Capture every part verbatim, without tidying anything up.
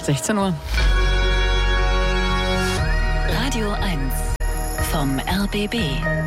sechzehn Uhr. Radio eins vom R B B.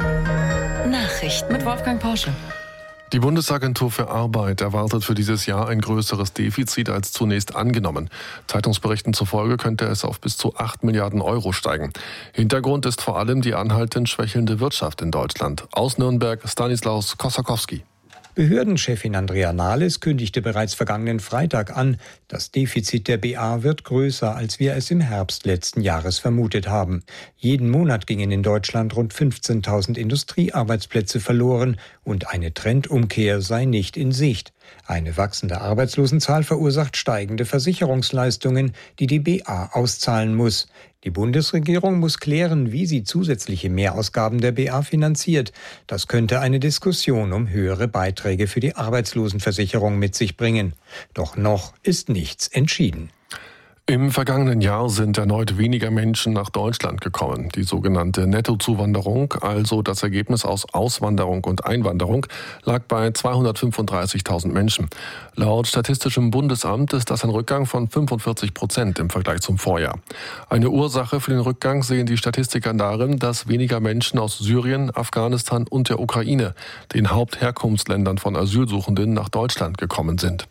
Nachrichten mit Wolfgang Porsche. Die Bundesagentur für Arbeit erwartet für dieses Jahr ein größeres Defizit als zunächst angenommen. Zeitungsberichten zufolge könnte es auf bis zu acht Milliarden Euro steigen. Hintergrund ist vor allem die anhaltend schwächelnde Wirtschaft in Deutschland. Aus Nürnberg Stanislaus Kosakowski. Behördenchefin Andrea Nahles kündigte bereits vergangenen Freitag an, das Defizit der B A wird größer, als wir es im Herbst letzten Jahres vermutet haben. Jeden Monat gingen in Deutschland rund fünfzehntausend Industriearbeitsplätze verloren und eine Trendumkehr sei nicht in Sicht. Eine wachsende Arbeitslosenzahl verursacht steigende Versicherungsleistungen, die die B A auszahlen muss. Die Bundesregierung muss klären, wie sie zusätzliche Mehrausgaben der B A finanziert. Das könnte eine Diskussion um höhere Beiträge für die Arbeitslosenversicherung mit sich bringen. Doch noch ist nichts entschieden. Im vergangenen Jahr sind erneut weniger Menschen nach Deutschland gekommen. Die sogenannte Nettozuwanderung, also das Ergebnis aus Auswanderung und Einwanderung, lag bei zweihundertfünfunddreißigtausend Menschen. Laut Statistischem Bundesamt ist das ein Rückgang von fünfundvierzig Prozent im Vergleich zum Vorjahr. Eine Ursache für den Rückgang sehen die Statistiker darin, dass weniger Menschen aus Syrien, Afghanistan und der Ukraine, den Hauptherkunftsländern von Asylsuchenden, nach Deutschland gekommen sind.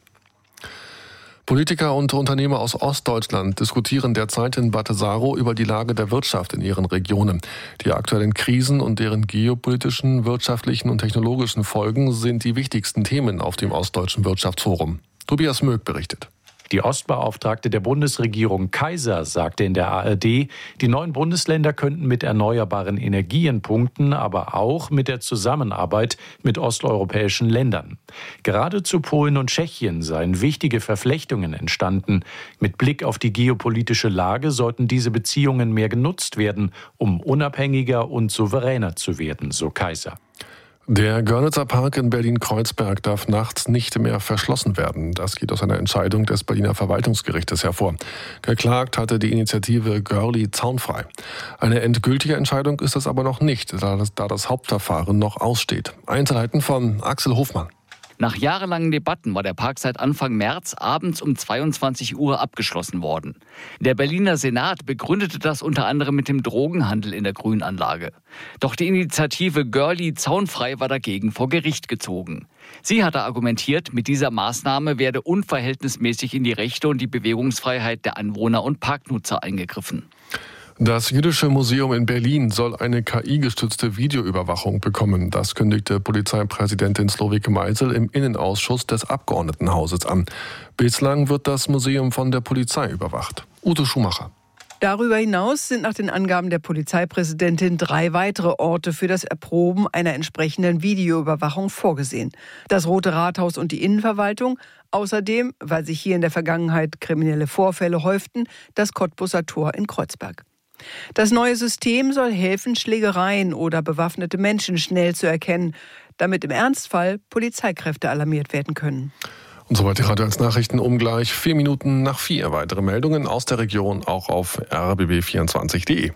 Politiker und Unternehmer aus Ostdeutschland diskutieren derzeit in Battesaro über die Lage der Wirtschaft in ihren Regionen. Die aktuellen Krisen und deren geopolitischen, wirtschaftlichen und technologischen Folgen sind die wichtigsten Themen auf dem Ostdeutschen Wirtschaftsforum. Tobias Möck berichtet. Die Ostbeauftragte der Bundesregierung Kaiser sagte in der A R D, die neuen Bundesländer könnten mit erneuerbaren Energien punkten, aber auch mit der Zusammenarbeit mit osteuropäischen Ländern. Gerade zu Polen und Tschechien seien wichtige Verflechtungen entstanden. Mit Blick auf die geopolitische Lage sollten diese Beziehungen mehr genutzt werden, um unabhängiger und souveräner zu werden, so Kaiser. Der Görlitzer Park in Berlin-Kreuzberg darf nachts nicht mehr verschlossen werden. Das geht aus einer Entscheidung des Berliner Verwaltungsgerichtes hervor. Geklagt hatte die Initiative Görli zaunfrei. Eine endgültige Entscheidung ist es aber noch nicht, da das, da das Hauptverfahren noch aussteht. Einzelheiten von Axel Hofmann. Nach jahrelangen Debatten war der Park seit Anfang März abends um zweiundzwanzig Uhr abgeschlossen worden. Der Berliner Senat begründete das unter anderem mit dem Drogenhandel in der Grünanlage. Doch die Initiative Görli zaunfrei war dagegen vor Gericht gezogen. Sie hatte argumentiert, mit dieser Maßnahme werde unverhältnismäßig in die Rechte und die Bewegungsfreiheit der Anwohner und Parknutzer eingegriffen. Das Jüdische Museum in Berlin soll eine K I-gestützte Videoüberwachung bekommen. Das kündigte Polizeipräsidentin Slowike Meisel im Innenausschuss des Abgeordnetenhauses an. Bislang wird das Museum von der Polizei überwacht. Ute Schumacher. Darüber hinaus sind nach den Angaben der Polizeipräsidentin drei weitere Orte für das Erproben einer entsprechenden Videoüberwachung vorgesehen. Das Rote Rathaus und die Innenverwaltung. Außerdem, weil sich hier in der Vergangenheit kriminelle Vorfälle häuften, das Cottbuser Tor in Kreuzberg. Das neue System soll helfen, Schlägereien oder bewaffnete Menschen schnell zu erkennen, damit im Ernstfall Polizeikräfte alarmiert werden können. Und soweit die Radio eins Nachrichten um gleich vier Minuten nach vier. Weitere Meldungen aus der Region auch auf r b b vierundzwanzig punkt d e.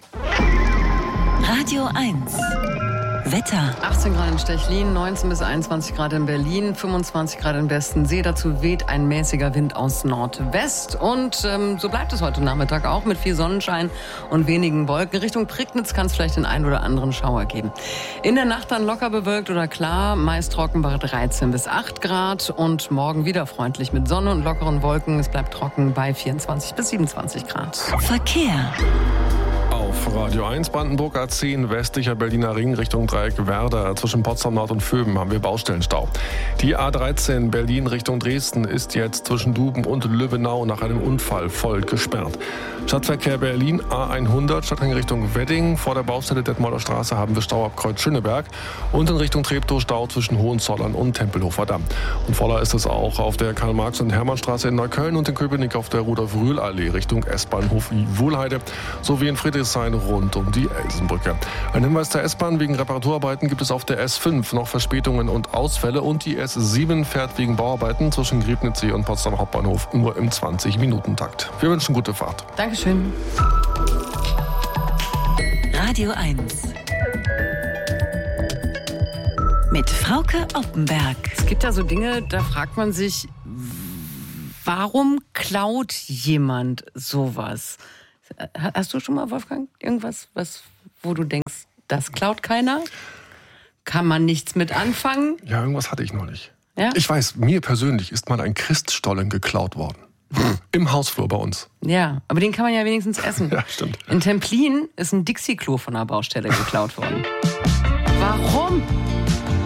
Radio eins. Wetter. achtzehn Grad in Stechlin, neunzehn bis einundzwanzig Grad in Berlin, fünfundzwanzig Grad im Westensee. Dazu weht ein mäßiger Wind aus Nordwest. Und ähm, so bleibt es heute Nachmittag auch mit viel Sonnenschein und wenigen Wolken. Richtung Prignitz kann es vielleicht den einen oder anderen Schauer geben. In der Nacht dann locker bewölkt oder klar, meist trocken bei dreizehn bis acht Grad. Und morgen wieder freundlich mit Sonne und lockeren Wolken. Es bleibt trocken bei vierundzwanzig bis siebenundzwanzig Grad. Verkehr. Auf Radio eins Brandenburg A zehn, westlicher Berliner Ring Richtung Dreieck Werder. Zwischen Potsdam Nord und Vöben haben wir Baustellenstau. Die A dreizehn Berlin Richtung Dresden ist jetzt zwischen Duben und Löwenau nach einem Unfall voll gesperrt. Stadtverkehr Berlin A hundert, Stadtring Richtung Wedding. Vor der Baustelle Detmolder Straße haben wir Stau ab Kreuz Schöneberg. Und in Richtung Treptow Stau zwischen Hohenzollern und Tempelhofer Damm. Und voller ist es auch auf der Karl-Marx- und Hermannstraße in Neukölln und in Köpenick auf der Rudolf-Rühl-Allee Richtung S-Bahnhof Wuhlheide sowie in Friedrichshain rund um die Elsenbrücke. Ein Hinweis der S-Bahn: Wegen Reparaturarbeiten gibt es auf der S fünf noch Verspätungen und Ausfälle und die S sieben fährt wegen Bauarbeiten zwischen Griebnitzsee und Potsdam Hauptbahnhof nur im zwanzig-Minuten-Takt. Wir wünschen gute Fahrt. Dankeschön. Radio eins. Mit Frauke Oppenberg. Es gibt ja so Dinge, da fragt man sich, Warum klaut jemand sowas? Hast du schon mal, Wolfgang, irgendwas, was, wo du denkst, das klaut keiner? Kann man nichts mit anfangen? Ja, irgendwas hatte ich noch nicht. Ja? Ich weiß, mir persönlich ist mal ein Christstollen geklaut worden. Im Hausflur bei uns. Ja, aber den kann man ja wenigstens essen. Ja, stimmt. In Templin ist ein Dixie-Klo von einer Baustelle geklaut worden. Warum?